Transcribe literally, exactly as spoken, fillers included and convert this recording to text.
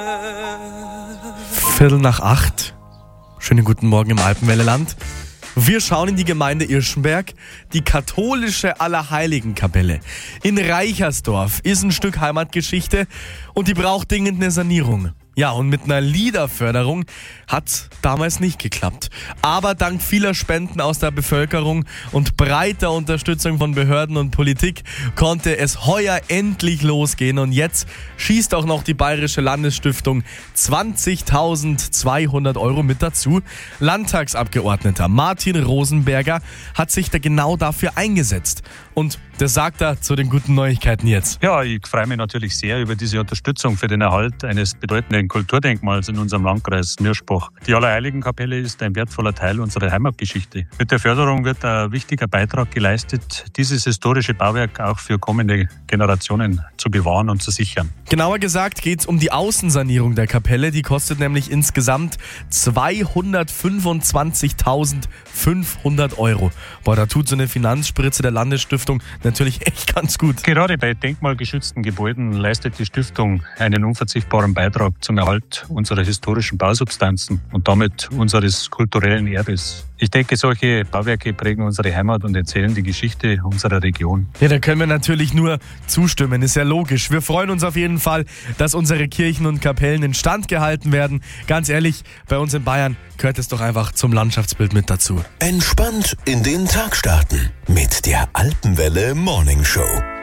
Viertel nach acht. Schönen guten Morgen im Alpenwelleland. Wir schauen in die Gemeinde Irschenberg. Die katholische Allerheiligenkapelle in Reichersdorf ist ein Stück Heimatgeschichte und die braucht dringend eine Sanierung. Ja, und mit einer Liederförderung hat's damals nicht geklappt. Aber dank vieler Spenden aus der Bevölkerung und breiter Unterstützung von Behörden und Politik konnte es heuer endlich losgehen. Und jetzt schießt auch noch die Bayerische Landesstiftung zwanzigtausendzweihundert Euro mit dazu. Landtagsabgeordneter Martin Rosenberger hat sich da genau dafür eingesetzt. Und das sagt er zu den guten Neuigkeiten jetzt. Ja, ich freue mich natürlich sehr über diese Unterstützung für den Erhalt eines bedeutenden Kulturdenkmals in unserem Landkreis Mürschbach. Die Allerheiligenkapelle ist ein wertvoller Teil unserer Heimatgeschichte. Mit der Förderung wird ein wichtiger Beitrag geleistet, dieses historische Bauwerk auch für kommende Generationen zu bewahren und zu sichern. Genauer gesagt geht es um die Außensanierung der Kapelle. Die kostet nämlich insgesamt zweihundertfünfundzwanzigtausendfünfhundert Euro. Boah, da tut so eine Finanzspritze der Landesstiftung natürlich echt ganz gut. Gerade bei denkmalgeschützten Gebäuden leistet die Stiftung einen unverzichtbaren Beitrag zum Erhalt unserer historischen Bausubstanzen und damit unseres kulturellen Erbes. Ich denke, solche Bauwerke prägen unsere Heimat und erzählen die Geschichte unserer Region. Ja, da können wir natürlich nur zustimmen, ist ja logisch. Wir freuen uns auf jeden Fall, dass unsere Kirchen und Kapellen instand gehalten werden. Ganz ehrlich, bei uns in Bayern gehört es doch einfach zum Landschaftsbild mit dazu. Entspannt in den Tag starten mit der Alpenwelle Morning Show.